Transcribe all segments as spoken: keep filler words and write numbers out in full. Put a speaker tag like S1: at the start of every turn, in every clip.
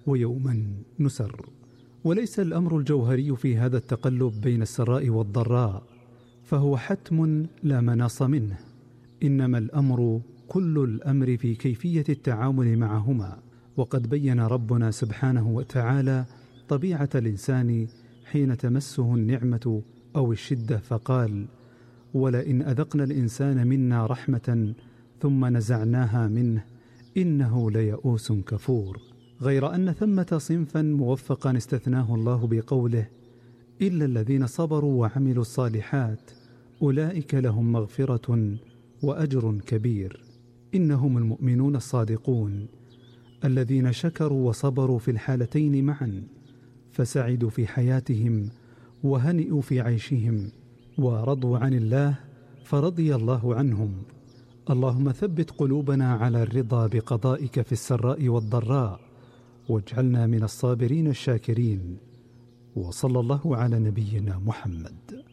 S1: ويوما نسر. وليس الأمر الجوهري في هذا التقلب بين السراء والضراء، فهو حتم لا مناص منه، إنما الأمر كل الأمر في كيفية التعامل معهما. وقد بين ربنا سبحانه وتعالى طبيعة الإنسان حين تمسه النعمة أو الشدة، فقال: ولئن أذقنا الإنسان منا رحمة ثم نزعناها منه إنه ليئوس كفور. غير أن ثمة صنفا موفقا استثناه الله بقوله: إلا الذين صبروا وعملوا الصالحات أولئك لهم مغفرة وأجر كبير. إنهم المؤمنون الصادقون الذين شكروا وصبروا في الحالتين معا، فسعدوا في حياتهم وهنئوا في عيشهم، ورضوا عن الله فرضي الله عنهم. اللهم ثبت قلوبنا على الرضا بقضائك في السراء والضراء، واجعلنا من الصابرين الشاكرين. وصلى الله على نبينا محمد.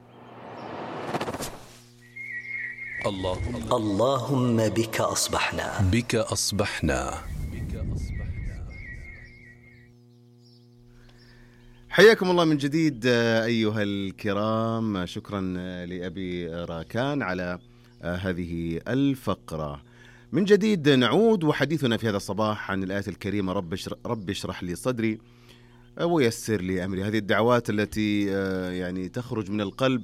S2: اللهم, اللهم بك أصبحنا
S3: بك أصبحنا
S4: حياكم الله من جديد أيها الكرام. شكرا لأبي راكان على هذه الفقرة. من جديد نعود وحديثنا في هذا الصباح عن الآية الكريمة: رب اشرح لي صدري ويسر لي أمري. هذه الدعوات التي يعني تخرج من القلب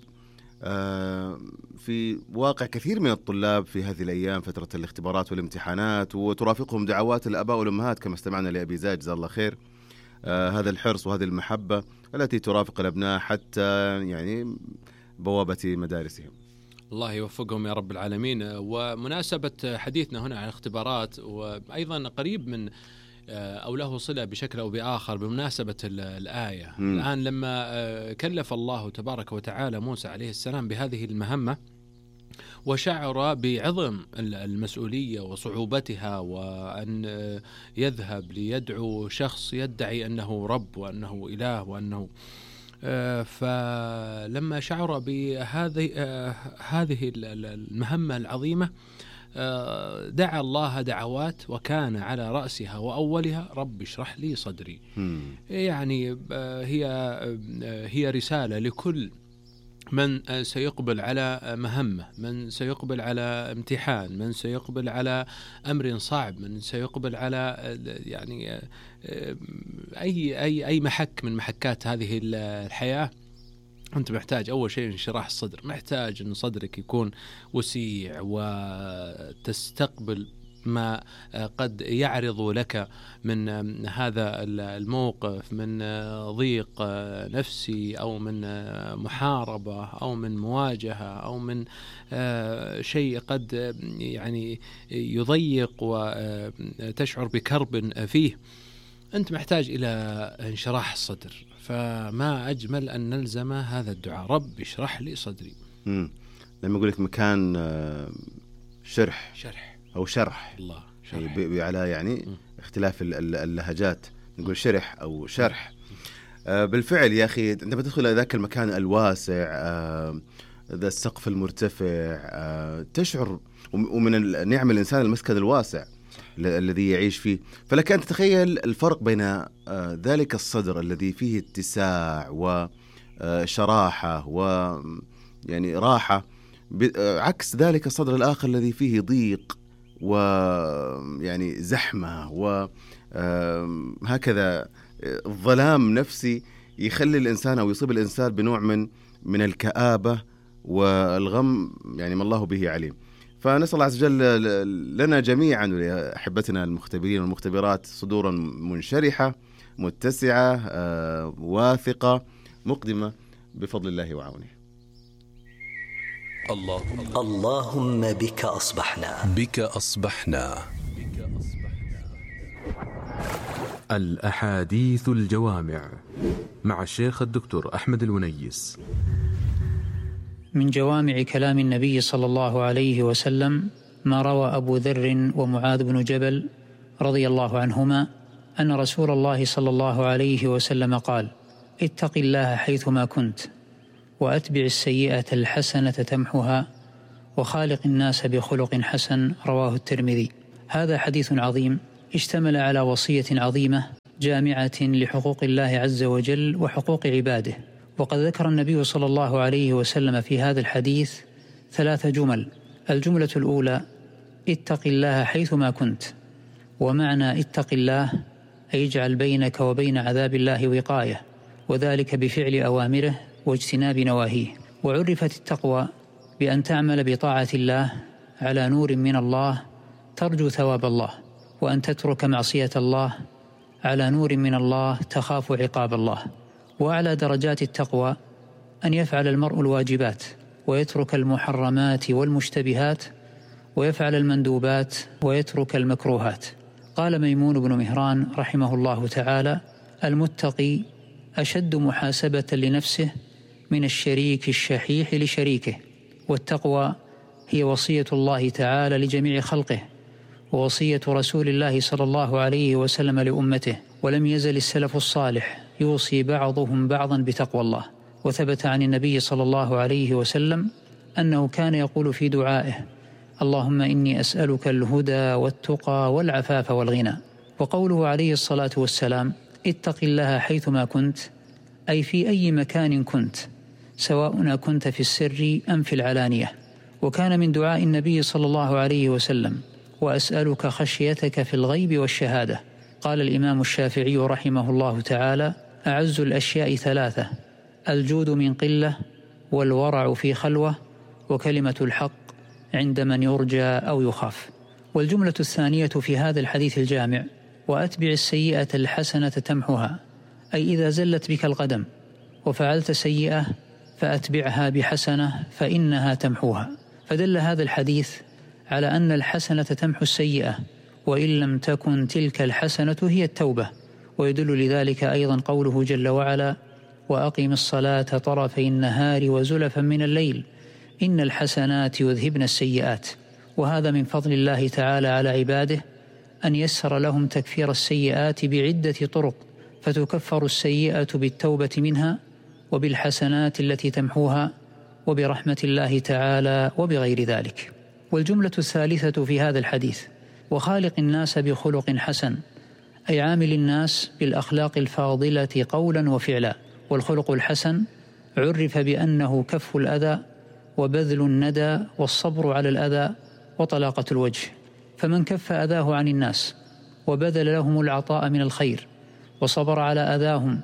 S4: في واقع كثير من الطلاب في هذه الأيام، فترة الاختبارات والامتحانات، وترافقهم دعوات الآباء والأمهات كما استمعنا لأبي زاج جزاه الله خير. آه هذا الحرص وهذه المحبة التي ترافق الأبناء حتى يعني بوابة مدارسهم.
S5: الله يوفقهم يا رب العالمين. ومناسبة حديثنا هنا عن الاختبارات، وأيضا قريب من أو له صلة بشكل أو بآخر بمناسبة الآية. م. الآن لما كلف الله تبارك وتعالى موسى عليه السلام بهذه المهمة، وشعر بعظم المسؤولية وصعوبتها، وأن يذهب ليدعو شخص يدعي أنه رب وأنه إله وأنه فلما شعر بهذه هذه المهمة العظيمة دعا الله دعوات، وكان على رأسها وأولها: رب اشرح لي صدري. يعني هي هي رسالة لكل من سيقبل على مهمة، من سيقبل على امتحان، من سيقبل على أمر صعب، من سيقبل على يعني أي أي أي محك من محكات هذه الحياة. أنت محتاج أول شيء انشراح الصدر، محتاج أن صدرك يكون وسيع وتستقبل ما قد يعرض لك من هذا الموقف، من ضيق نفسي أو من محاربة أو من مواجهة أو من شيء قد يعني يضيق وتشعر بكرب فيه. أنت محتاج إلى انشراح الصدر، فما أجمل أن نلزم هذا الدعاء: رب اشرح لي صدري.
S4: مم. لما يقول لك مكان شرح
S5: شرح
S4: أو شرح
S5: الله
S4: شرح. يعني على يعني م. اختلاف اللهجات، نقول شرح أو شرح. آه بالفعل يا أخي، عندما تدخل إلى ذاك المكان الواسع، آه ذا السقف المرتفع، آه تشعر ومن النعم الإنسان المسكن الواسع الذي يعيش فيه. فلك أن تتخيل الفرق بين آه ذلك الصدر الذي فيه اتساع وشراحة ويعني راحة، عكس ذلك الصدر الآخر الذي فيه ضيق ويعني زحمة وهكذا الظلام نفسي يخلي الإنسان أو يصيب الإنسان بنوع من من الكآبة والغم، يعني ما الله به عليم. فنسأل الله عز وجل لنا جميعا ولأحبتنا المختبرين والمختبرات صدورا منشرحة متسعة واثقة مقدمة بفضل الله وعونه.
S2: اللهم, اللهم بك أصبحنا
S3: بك أصبحنا
S6: الأحاديث الجوامع مع الشيخ الدكتور أحمد الونيس.
S7: من جوامع كلام النبي صلى الله عليه وسلم ما روى أبو ذر ومعاذ بن جبل رضي الله عنهما أن رسول الله صلى الله عليه وسلم قال: اتق الله حيثما كنت، وأتبع السيئة الحسنة تمحها، وخالق الناس بخلق حسن. رواه الترمذي. هذا حديث عظيم اشتمل على وصية عظيمة جامعة لحقوق الله عز وجل وحقوق عباده. وقد ذكر النبي صلى الله عليه وسلم في هذا الحديث ثلاث جمل. الجملة الأولى: اتق الله حيثما كنت. ومعنى اتق الله أي اجعل بينك وبين عذاب الله وقاية، وذلك بفعل أوامره واجتناب نواهيه. وعرفت التقوى بأن تعمل بطاعة الله على نور من الله ترجو ثواب الله، وأن تترك معصية الله على نور من الله تخاف عقاب الله. وأعلى درجات التقوى أن يفعل المرء الواجبات ويترك المحرمات والمشتبهات، ويفعل المندوبات ويترك المكروهات. قال ميمون بن مهران رحمه الله تعالى: المتقي أشد محاسبة لنفسه من الشريك الشحيح لشريكه. والتقوى هي وصية الله تعالى لجميع خلقه، ووصية رسول الله صلى الله عليه وسلم لأمته، ولم يزل السلف الصالح يوصي بعضهم بعضا بتقوى الله. وثبت عن النبي صلى الله عليه وسلم أنه كان يقول في دعائه: اللهم إني أسألك الهدى والتقى والعفاف والغنى. وقوله عليه الصلاة والسلام: اتق الله حيثما كنت، أي في أي مكان كنت، سواء كنت في السر أم في العلانية. وكان من دعاء النبي صلى الله عليه وسلم: وأسألك خشيتك في الغيب والشهادة. قال الإمام الشافعي رحمه الله تعالى: أعز الأشياء ثلاثة: الجود من قلة، والورع في خلوة، وكلمة الحق عند من يرجى أو يخاف. والجملة الثانية في هذا الحديث الجامع: وأتبع السيئة الحسنة تمحها، أي إذا زلت بك القدم وفعلت سيئة فأتبعها بحسنة فإنها تمحوها. فدل هذا الحديث على أن الحسنة تمحو السيئة، وإن لم تكن تلك الحسنة هي التوبة. ويدل لذلك أيضا قوله جل وعلا: وأقم الصلاة طرفي النهار وزلفا من الليل إن الحسنات يذهبن السيئات. وهذا من فضل الله تعالى على عباده أن يسر لهم تكفير السيئات بعدة طرق، فتكفر السيئة بالتوبة منها، وبالحسنات التي تمحوها، وبرحمة الله تعالى، وبغير ذلك. والجملة الثالثة في هذا الحديث: وخالق الناس بخلق حسن، أي عامل الناس بالأخلاق الفاضلة قولا وفعلا. والخلق الحسن عرف بأنه كف الأذى، وبذل الندى، والصبر على الأذى، وطلاقة الوجه. فمن كف أذاه عن الناس وبذل لهم العطاء من الخير، وصبر على أذاهم،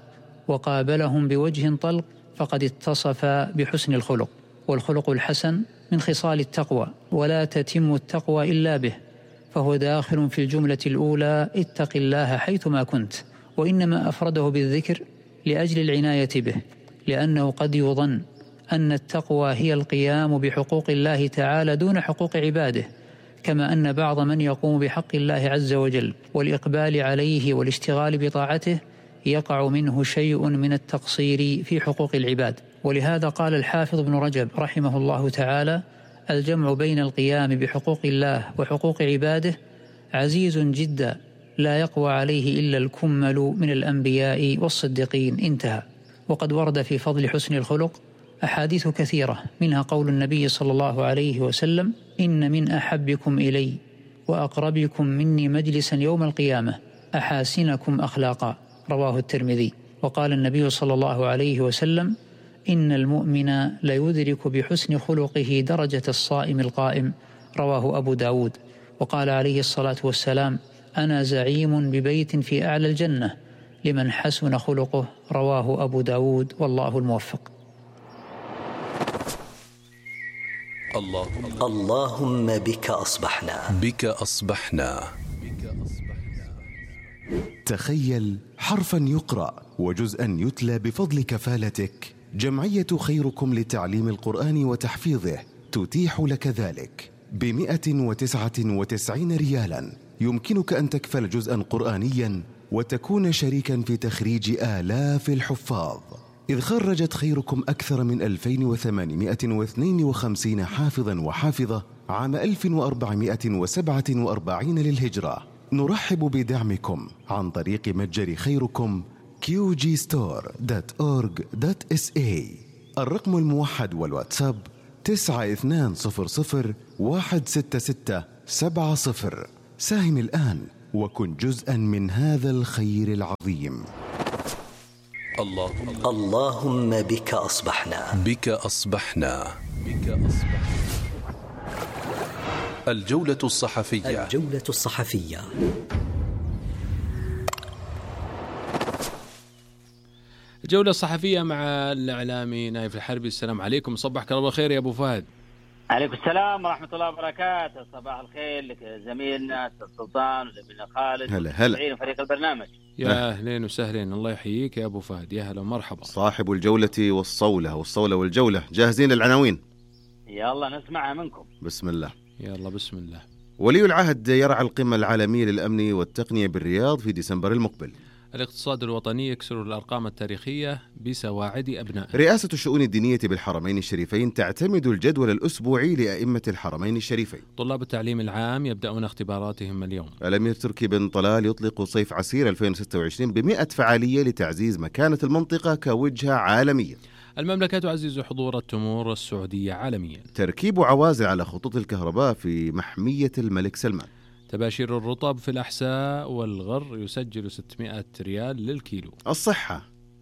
S7: وقابلهم بوجه طلق، فقد اتصف بحسن الخلق. والخلق الحسن من خصال التقوى، ولا تتم التقوى إلا به، فهو داخل في الجملة الأولى: اتق الله حيثما كنت. وإنما أفرده بالذكر لأجل العناية به، لأنه قد يظن أن التقوى هي القيام بحقوق الله تعالى دون حقوق عباده، كما أن بعض من يقوم بحق الله عز وجل والإقبال عليه والاشتغال بطاعته يقع منه شيء من التقصير في حقوق العباد. ولهذا قال الحافظ ابن رجب رحمه الله تعالى: الجمع بين القيام بحقوق الله وحقوق عباده عزيز جدا، لا يقوى عليه إلا الكمل من الأنبياء والصديقين. انتهى. وقد ورد في فضل حسن الخلق أحاديث كثيرة، منها قول النبي صلى الله عليه وسلم: إن من أحبكم إلي وأقربكم مني مجلسا يوم القيامة أحاسنكم أخلاقا، رواه الترمذي. وقال النبي صلى الله عليه وسلم: إن المؤمن ليدرك بحسن خلقه درجة الصائم القائم، رواه أبو داود. وقال عليه الصلاة والسلام: أنا زعيم ببيت في أعلى الجنة لمن حسن خلقه، رواه أبو داود، والله الموفق.
S2: اللهم, اللهم بك أصبحنا
S3: بك أصبحنا
S8: تخيل حرفا يقرأ وجزءا يتلى بفضل كفالتك. جمعية خيركم لتعليم القرآن وتحفيظه تتيح لك ذلك بمئة وتسعة وتسعين ريالا. يمكنك أن تكفل جزءا قرآنيا وتكون شريكا في تخريج آلاف الحفاظ، إذ خرجت خيركم أكثر من ألفين وثمانمئة واثنين وخمسين حافظا وحافظة عام ألف وأربعمئة وسبعة وأربعين للهجرة. نرحب بدعمكم عن طريق متجر خيركم كيو جي ستور دوت أورج دوت إس إيه. الرقم الموحد والواتساب تسعة اثنان صفر صفر واحد ستة ستة سبعة صفر. ساهم الآن وكن جزءا من هذا الخير العظيم.
S3: اللهم
S2: اللهم بك أصبحنا
S3: بك أصبحنا بك أصبحنا. الجولة الصحفية.
S2: الجولة الصحفية.
S5: الجولة الصحفية مع الإعلامي نايف الحربي. السلام عليكم، صبحك الله خير يا أبو فهد.
S9: عليكم السلام ورحمة الله وبركاته. صباح الخير لك زميلنا أستاذ سلطان وزميلنا خالد.
S4: هلا هلا.
S5: فريق البرنامج. يا أهلين وسهلين، الله يحييك يا أبو فهد. يا هلا ومرحبا.
S4: صاحب الجولة والصولة والصولة والجولة، جاهزين للعناوين؟
S9: يلا نسمعها منكم.
S4: بسم الله.
S5: يلا بسم الله.
S4: ولي العهد يرعى القمة العالمية للأمن والتقنية بالرياض في ديسمبر المقبل.
S5: الاقتصاد الوطني يكسر الأرقام التاريخية بسواعد أبنائه.
S4: رئاسة الشؤون الدينية بالحرمين الشريفين تعتمد الجدول الأسبوعي لأئمة الحرمين الشريفين.
S5: طلاب التعليم العام يبدأون اختباراتهم اليوم.
S4: الأمير تركي بن طلال يطلق صيف عسير ألفين وستة وعشرين بمئة فعالية لتعزيز مكانة المنطقة كوجهة عالمية.
S5: المملكة تعزز حضور التمور السعودية عالميا.
S4: تركيب عوازل على خطوط الكهرباء في محمية الملك سلمان.
S5: تباشير الرطب في الأحساء والغر يسجل ستمائة ريال للكيلو.
S4: الصحة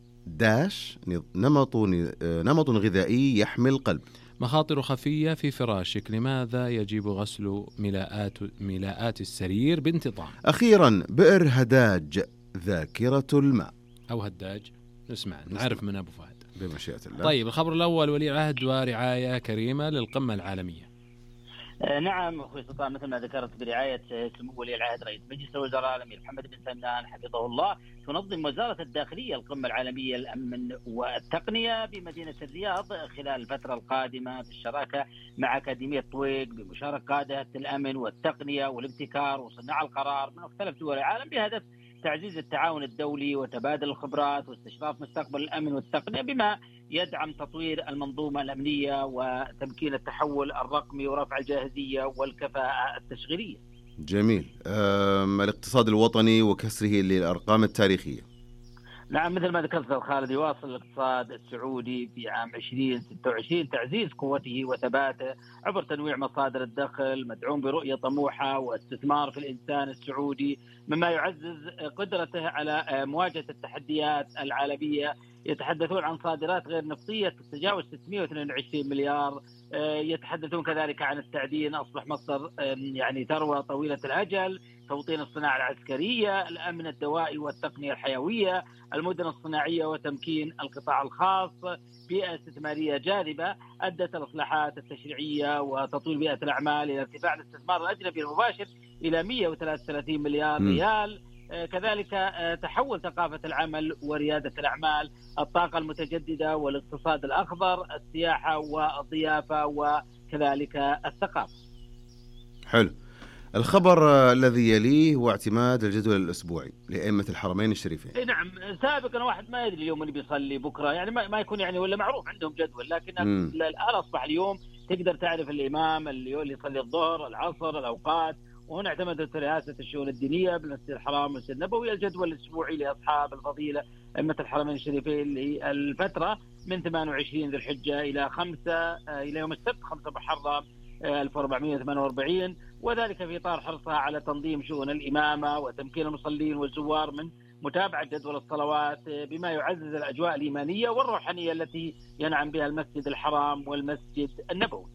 S4: داش نمط نمط غذائي يحمي القلب.
S5: مخاطر خفية في فراشك، لماذا يجب غسل ملاءات ملاءات السرير بانتظام؟
S4: أخيرا بئر هداج ذاكرة الماء
S5: أو هداج. نسمع نعرف من أبو فهد
S4: بمشيئة الله.
S5: طيب الخبر الأول، ولي عهد ورعاية كريمة للقمة العالمية.
S9: نعم أخوي سلطان، مثل ما ذكرت برعاية سمو ولي العهد رئيس مجلس الوزراء الأمير محمد بن سلمان حفظه الله، تنظم وزارة الداخلية القمة العالمية للأمن والتقنية بمدينة الرياض خلال الفترة القادمة بالشراكة مع أكاديمية طويق بمشاركة قادة الأمن والتقنية والابتكار وصناع القرار من مختلف دول العالم بهدف تعزيز التعاون الدولي وتبادل الخبرات واستشراف مستقبل الأمن والتقنية بما يدعم تطوير المنظومة الأمنية وتمكين التحول الرقمي ورفع الجاهزية والكفاءة التشغيلية.
S4: جميل. الاقتصاد الوطني وكسره للأرقام التاريخية.
S9: نعم مثل ما ذكرت خالد، يواصل الاقتصاد السعودي في عام ألفين وستة وعشرين تعزيز قوته وثباته عبر تنويع مصادر الدخل مدعوم برؤية طموحة واستثمار في الإنسان السعودي، مما يعزز قدرته على مواجهة التحديات العالمية. يتحدثون عن صادرات غير نفطية تتجاوز ستمائة واثنين وعشرين مليار. يتحدثون كذلك عن التعدين، أصبح مصدر يعني ثروة طويلة الأجل، توطين الصناعة العسكرية، الأمن الدوائي والتقنية الحيوية، المدن الصناعية وتمكين القطاع الخاص، بيئة استثمارية جاذبة أدت الإصلاحات التشريعية وتطوير بيئة الأعمال إلى ارتفاع الاستثمار الأجنبي المباشر إلى مئة وثلاثة وثلاثين مليار ريال. كذلك تحول ثقافة العمل وريادة الأعمال، الطاقة المتجددة والاقتصاد الأخضر، السياحة والضيافة وكذلك الثقافة.
S4: حلو. الخبر الذي يليه هو اعتماد الجدول الأسبوعي لأئمة الحرمين الشريفين.
S9: نعم سابقا واحد ما يدري اليوم اللي بيصلي بكرة، يعني ما يكون يعني ولا معروف عندهم جدول، لكن الآن أصبح اليوم تقدر تعرف الإمام اللي يصلي الظهر العصر الأوقات. وهنا اعتمدت رئاسة الشؤون الدينية بالمسجد الحرام والمسجد النبوي الجدول الأسبوعي لأصحاب الفضيلة أئمة الحرمين الشريفين للفترة من ثمانية وعشرين ذي الحجة إلى خمسة إلى يوم السبت خمسة محرم ألف وأربعمائة وثمانية وأربعين، وذلك في إطار حرصها على تنظيم شؤون الإمامة وتمكين المصلين والزوار من متابعة جدول الصلوات بما يعزز الأجواء الإيمانية والروحانية التي ينعم بها المسجد الحرام والمسجد النبوي.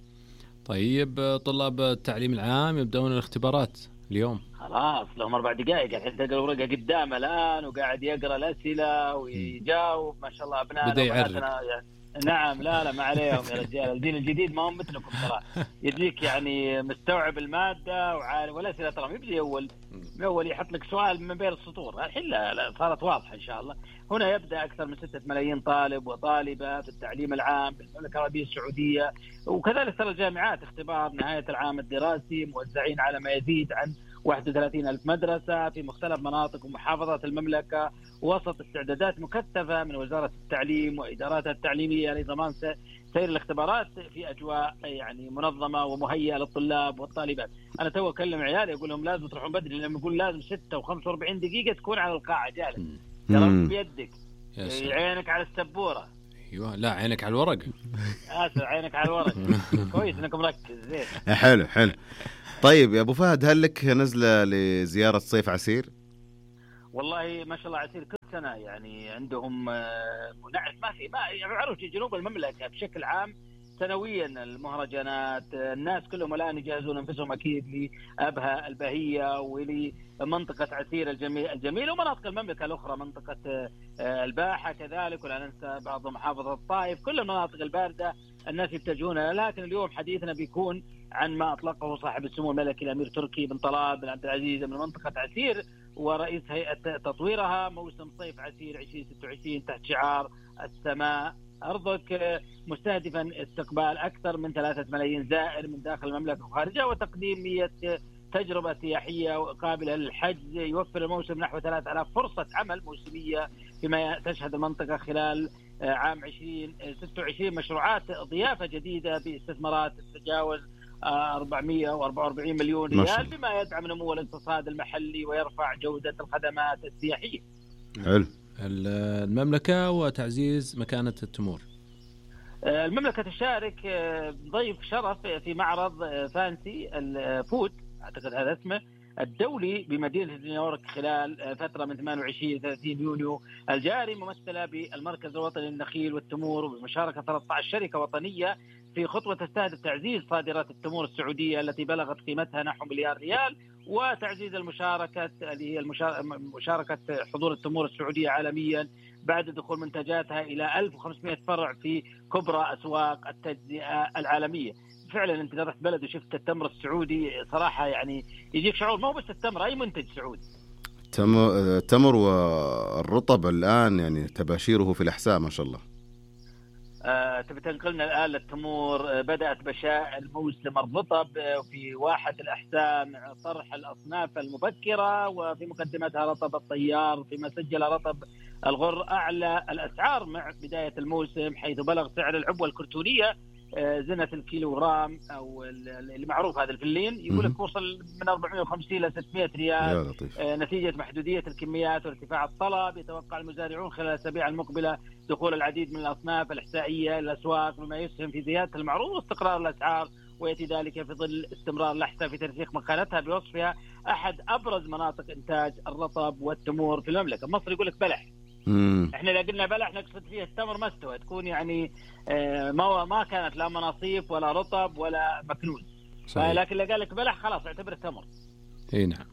S5: طيب طلاب التعليم العام يبدأون الاختبارات اليوم.
S9: خلاص لهم أربع دقائق الحين، تلقى الورقة قدامه الآن وقاعد يقرأ الأسئلة ويجاوب. ما شاء الله أبنائنا
S5: بدأ يعرف.
S9: يعني نعم لا لا ما عليهم يا رجال، الجيل الجديد ما هم مثلكم ترى، يجيك يعني مستوعب المادة وعارف والأسئلة ترى يبدأ أول أول يحط لك سؤال من بين السطور. الحين لا, لا صارت واضحة إن شاء الله. هنا يبدأ أكثر من ستة ملايين طالب وطالبة في التعليم العام بالمملكة العربية السعودية، وكذلك ترى الجامعات اختبار نهاية العام الدراسي موزعين على ما يزيد عن واحد وثلاثين ألف مدرسة في مختلف مناطق ومحافظات المملكة، وسط استعدادات مكثفة من وزارة التعليم وإداراتها التعليمية لضمان سير الاختبارات في أجواء يعني منظمة ومهيئة للطلاب والطالبات. أنا تو أكلم عيالي أقول لهم لازم تروحون بدري، لما يقول لازم ستة وخمسة وأربعين دقيقة تكون على القاعة جالس، ترى بيدك عينك على السبورة
S5: ايوه لا عينك على الورق.
S9: اسف عينك على الورق. كويس انك مركز زين.
S4: حلو حلو. طيب يا ابو فهد، هل لك نزله لزياره صيف عسير؟
S9: والله ما شاء الله عسير كل سنه يعني عندهم نعرف ما في ما يعرفوا جنوب المملكه بشكل عام سنويا المهرجانات. الناس كلهم الان يجهزون انفسهم اكيد لابها البهيه ولمنطقه عسير الجميل الجميله ومناطق المملكه الاخرى، منطقه الباحه كذلك، ولا ننسى بعض محافظه الطائف. كل المناطق البارده الناس يتجهون لها. لكن اليوم حديثنا بيكون عن ما اطلقه صاحب السمو الملكي الامير تركي بن طلال بن عبد العزيز من منطقه عسير ورئيس هيئه تطويرها، موسم صيف عسير ألفين وستة وعشرين تحت شعار السماء أرضك، مستهدفا استقبال أكثر من ثلاثة ملايين زائر من داخل المملكة وخارجها، وتقديم مية تجربة سياحية قابلة للحجز. يوفر الموسم نحو ثلاثة آلاف فرصة عمل موسمية فيما تشهد المنطقة خلال عام ألفين وستة وعشرين مشروعات ضيافة جديدة باستثمارات تتجاوز أربعمائة وأربعة وأربعين مليون ريال، بما يدعم نمو الاقتصاد المحلي ويرفع جودة الخدمات السياحية.
S4: حلو.
S5: المملكة وتعزيز مكانة التمور.
S9: المملكة تشارك ضيف شرف في معرض فانسي الفود، أعتقد هذا اسمه، الدولي بمدينة نيويورك خلال فترة من ثمانية وعشرين إلى ثلاثين يونيو الجاري، ممثلة بالمركز الوطني للنخيل والتمور وبمشاركة ثلاثة عشر شركة وطنية في خطوة تستهدف تعزيز صادرات التمور السعودية التي بلغت قيمتها نحو مليار ريال، وتعزيز المشاركة اللي هي مشاركة حضور التمور السعودية عالميا بعد دخول منتجاتها إلى ألف وخمسمائة فرع في كبرى أسواق التجزئة العالمية. فعلا أنت رحت بلد وشفت التمر السعودي صراحة يعني يجيك شعور، ما هو بس التمر، أي منتج سعودي.
S4: التمر والرطب الآن يعني تباشيره في الأحساء ما شاء الله.
S9: آه، تبي تنقلنا الآن للتمور. آه، بدأت بشائر موسم الرطب آه، في واحة الأحساء مع طرح الأصناف المبكرة، وفي مقدمتها رطب الطيار، فيما سجل رطب الغر أعلى الأسعار مع بداية الموسم، حيث بلغ سعر العبوة الكرتونية آه، زنة الكيلوغرام أو اللي معروف هذا الفلين، يقول لك وصل من أربعمائة وخمسين إلى ستمائة ريال آه، نتيجة محدودية الكميات وارتفاع الطلب. يتوقع المزارعون خلال الأسابيع المقبلة دخول العديد من الأصناف الإحسائية إلى الأسواق، مما يسهم في زيادة المعروض واستقرار الأسعار، ويأتي ذلك في ظل استمرار الأحساء في ترسيخ مكانتها بوصفها أحد أبرز مناطق إنتاج الرطب والتمور في المملكة. مصر يقول لك بلح. مم. احنا اذا قلنا بلح نقصد فيه التمر ما استوى، تكون يعني آه ما ما كانت لا مناصيف ولا رطب ولا مكنون، لكن اللي قال لك بلح خلاص اعتبره تمر.
S5: اي نعم.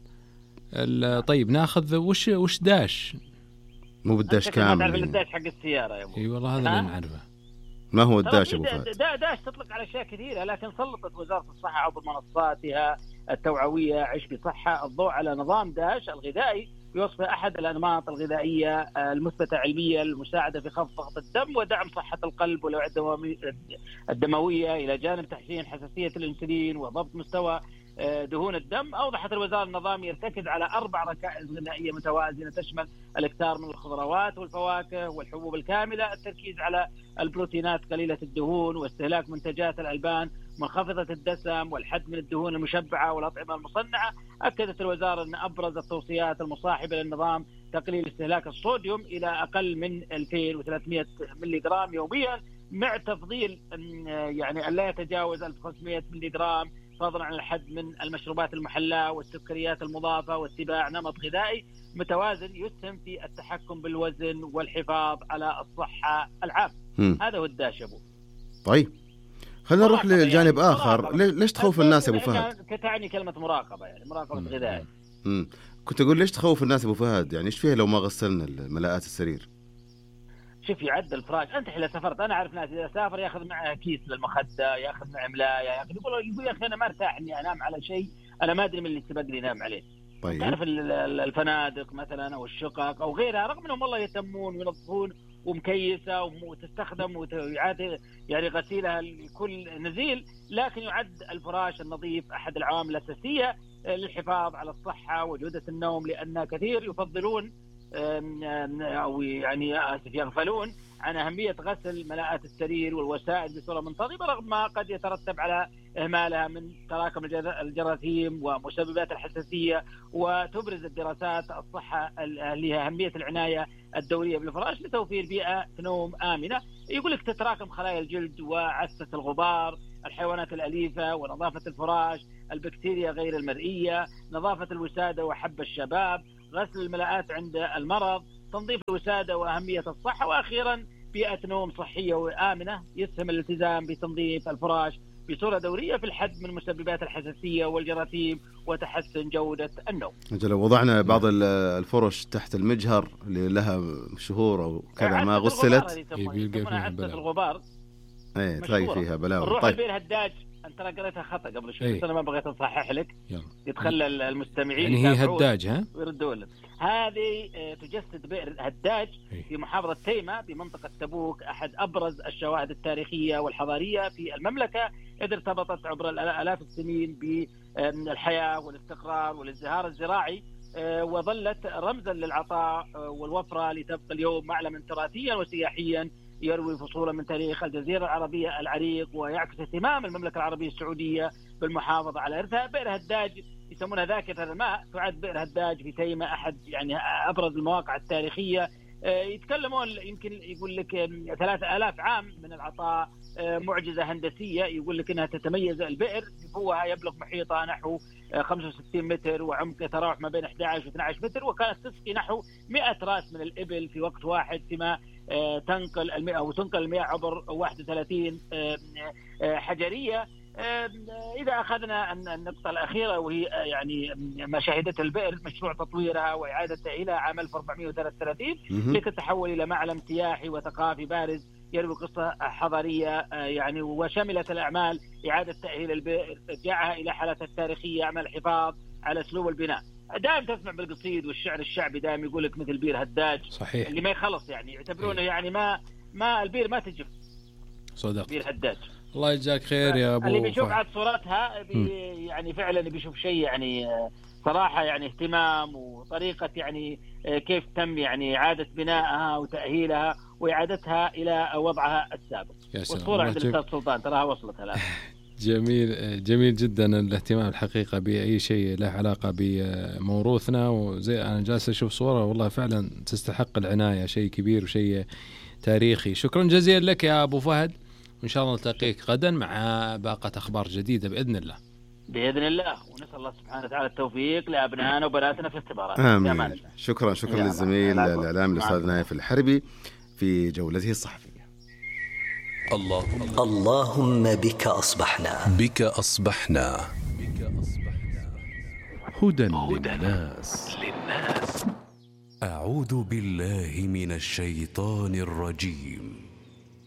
S5: طيب ناخذ وش وش داش؟
S4: مو بالداش كامل.
S9: تعرف الداش حق السياره يا ابو؟
S5: اي والله هذا اللي نعرفه.
S4: ما هو الداش ابو فهد؟
S9: دا داش تطلق على اشياء كثيره، لكن سلطت وزاره الصحه عبر منصاتها التوعويه عش بصحه الضوء على نظام داش الغذائي بوصفه احد الانماط الغذائيه المثبته علميا المساعده في خفض ضغط الدم ودعم صحه القلب والاوعيه الدمويه، الى جانب تحسين حساسيه الانسولين وضبط مستوى دهون الدم. اوضحت الوزاره النظام يرتكز على اربع ركائز غذائيه متوازنه تشمل الاكثار من الخضروات والفواكه والحبوب الكامله، التركيز على البروتينات قليله الدهون، واستهلاك منتجات الالبان منخفضه الدسم، والحد من الدهون المشبعه والاطعمه المصنعه. اكدت الوزاره ان ابرز التوصيات المصاحبه للنظام تقليل استهلاك الصوديوم الى اقل من ألفين وثلاثمائة ملي جرام يوميا، مع تفضيل يعني ان لا يتجاوز ألف وخمسمائة ملي جرام، فضلا عن الحد من المشروبات المحلاة والسكريات المضافة، واتباع نمط غذائي متوازن يسهم في التحكم بالوزن والحفاظ على الصحة العامة. هذا هو الداش ابو.
S4: طيب خلينا نروح لجانب يعني آخر. مراقبة. ليش تخوف الناس يا ابو فهد؟
S9: تعني كلمة مراقبة يعني مراقبة غذائية.
S4: امم كنت اقول ليش تخوف الناس ابو فهد؟ يعني ايش فيها لو ما غسلنا الملاءات السرير؟
S9: شوف يعد الفراش، انت حين سافرت انا اعرف ناس اذا سافر ياخذ معه كيس للمخده، ياخذ معه ملايه، ياخذ يقول يقول يا اخي انا ما ارتاح اني انام على شيء انا ما ادري من اللي سبق لي ينام عليه.
S4: طيب
S9: تعرف الفنادق مثلا او الشقق او غيرها، رغم انهم والله يهتمون وينظفون ومكيسه وتستخدم ويعاد يعني غسيلها لكل نزيل، لكن يعد الفراش النظيف احد العوامل الاساسيه للحفاظ على الصحه وجوده النوم، لان كثير يفضلون أو يعني آسف يغفلون عن أهمية غسل ملاءات السرير والوسائد بصورة منتظمة، رغم ما قد يترتب على إهمالها من تراكم الجراثيم ومسببات الحساسية. وتبرز الدراسات الصحة لها أهمية العناية الدورية بالفراش لتوفير بيئة نوم آمنة. يقول لك تتراكم خلايا الجلد وعسة الغبار، الحيوانات الأليفة، ونظافة الفراش، البكتيريا غير المرئية، نظافة الوسادة وحب الشباب، غسل الملاءات عند المرض، تنظيف الوسادة وأهمية الصحة، وأخيرا بيئة نوم صحية وآمنة. يسهم الالتزام بتنظيف الفراش بصورة دورية في الحد من مسببات الحساسية والجراثيم وتحسن جودة النوم.
S4: لو وضعنا بعض الفرش تحت المجهر اللي لها شهور أو كذا ما غسلت
S9: يسمونها الغبار،
S4: ايه تلاقي فيها بلاوي.
S9: نروح طيب. البير هداج، انت قريتها خطا قبل شوي بس انا ما بغيت اصحح لك، يتخلى المستمعين
S5: يعني هي هداج ها
S9: ويردوا لنا. هذه تجسد بئر هداج في محافظة تيمة بمنطقة تبوك، أحد أبرز الشواهد التاريخية والحضارية في المملكة، إذ ارتبطت عبر آلاف السنين بالحياة والاستقرار والازدهار الزراعي، وظلت رمزا للعطاء والوفرة، لتبقى اليوم معلما تراثيا وسياحيا يروي فصولا من تاريخ الجزيرة العربية العريق، ويعكس اهتمام المملكة العربية السعودية بالمحافظة على إرثها. بئر هداج يسمونها ذاكرة الماء، تعد بئر هداج في تيمة أحد يعني أبرز المواقع التاريخية. يتكلمون يمكن يقول لك ثلاثة آلاف عام من العطاء، معجزة هندسية. يقول لك أنها تتميز البئر بفوها يبلغ محيطها نحو خمسة وستين متر، وعمق يتراوح ما بين أحد عشر و اثني عشر متر، وكانت تسقي نحو مئة راس من الإبل في وقت واحد، فيما تنقل المياه أو تنقل المياه عبر واحد وثلاثين حجرية. إذا أخذنا النقطة الأخيرة وهي يعني ما شهدته البئر، مشروع تطويرها وإعادة تأهيلها عام ألف وأربعمئة وثلاثة وثلاثين لتتحول إلى معلم سياحي وثقافي بارز يروي قصة حضارية يعني، وشملت الأعمال إعادة تأهيل البئر، رجعها إلى حالتها التاريخية، عمل الحفاظ على أسلوب البناء. دائم تسمع بالقصيد والشعر الشعبي دائم يقول لك مثل بير هداج
S5: صحيح
S9: اللي ما يخلص، يعني يعتبرونه يعني ما ما البير ما تجف.
S5: صدق
S9: بير هداج.
S5: الله يجزاك خير يا ابو.
S9: اللي بيشوف عاد صورتها بي يعني فعلا بيشوف شيء يعني صراحة يعني اهتمام وطريقة يعني كيف تم يعني إعادة بنائها وتأهيلها وإعادتها إلى وضعها السابق. والصورة عند الأستاذ سلطان تراها وصلت الآن.
S5: جميل جميل جدا الاهتمام الحقيقة بأي شيء له علاقة بموروثنا، وزي أنا جالس أشوف صورة والله فعلا تستحق العناية، شيء كبير وشيء تاريخي. شكرا جزيلا لك يا أبو فهد، وإن شاء الله نلتقيك غدا مع باقة أخبار جديدة بإذن الله.
S9: بإذن الله، ونسأل الله سبحانه وتعالى التوفيق لأبنائنا وبناتنا في الاختبارات.
S4: آمين. شكرا شكرا للزميل الإعلام الأستاذ نايف الحربي في جولته الصحفية.
S2: اللهم اللهم بك أصبحنا
S3: بك أصبحنا
S6: هدى للناس.
S8: أعوذ بالله من الشيطان الرجيم.